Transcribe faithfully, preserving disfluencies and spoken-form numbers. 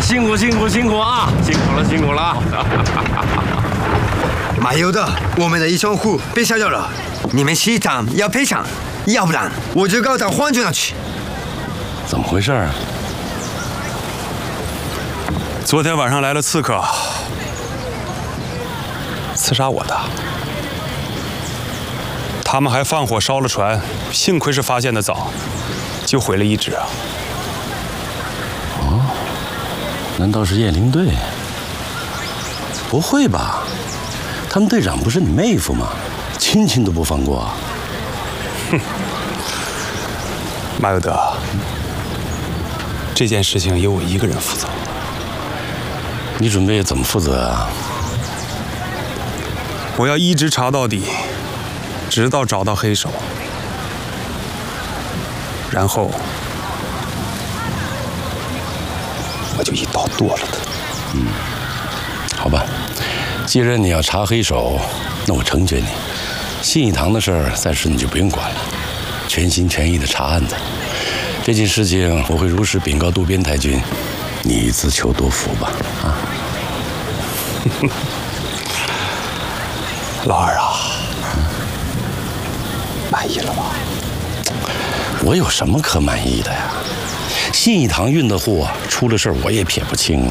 辛苦辛苦辛苦啊！辛苦了辛苦了！ 马有的，我们的一双户被烧掉了，你们西藏要赔偿，要不然我就告到皇军那去。 怎么回事啊？ 昨天晚上来了刺客，刺杀我的。他们还放火烧了船，幸亏是发现的早，就毁了一只啊。 哦，难道是雁翎队？不会吧？他们队长不是你妹夫吗？亲亲都不放过。 哼，马有德，这件事情由我一个人负责。 你准备怎么负责啊？ 我要一直查到底，直到找到黑手，然后我就一刀剁了他。 嗯，好吧，既然你要查黑手，那我成全你。信义堂的事儿，暂时你就不用管了，全心全意的查案子。这件事情我会如实禀告渡边太君，你自求多福吧。啊。 老二啊，满意了吧？ 我有什么可满意的呀？信义堂运的货出了事儿，我也撇不清。